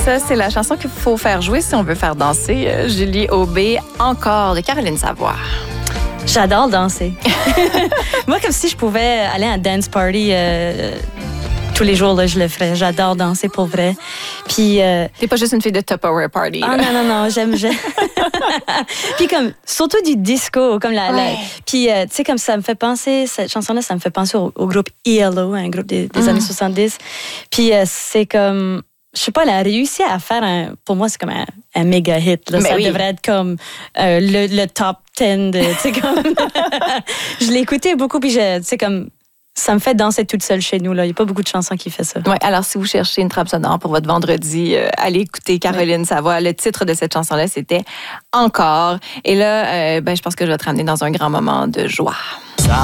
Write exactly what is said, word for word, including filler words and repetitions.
Ça, c'est la chanson qu'il faut faire jouer si on veut faire danser euh, Julie Aubé, encore de Caroline Savoie. J'adore danser. Moi, comme si je pouvais aller à un dance party euh, tous les jours, là, je le ferais. J'adore danser pour vrai. Puis. Euh, T'es pas juste une fille de Tupperware party. Ah non, non, non, j'aime. j'aime. Puis comme, surtout du disco, comme la. Ouais. la puis, euh, tu sais, comme ça me fait penser, cette chanson-là, ça me fait penser au, au groupe E L O, un groupe des, des mm. années soixante-dix. Puis, euh, c'est comme. Je sais pas, elle a réussi à faire un. Pour moi, c'est comme un, un méga hit. Là. Ça oui. devrait être comme euh, le, le top dix de. Tu sais, comme. Je l'ai écouté beaucoup, puis je, tu sais, comme. Ça me fait danser toute seule chez nous. Là. Il n'y a pas beaucoup de chansons qui font ça. Oui, alors si vous cherchez une trappe sonore pour votre vendredi, euh, allez écouter Caroline oui. Savoie. Le titre de cette chanson-là, c'était « Encore ». Et là, euh, ben, je pense que je vais te ramener dans un grand moment de joie. Ça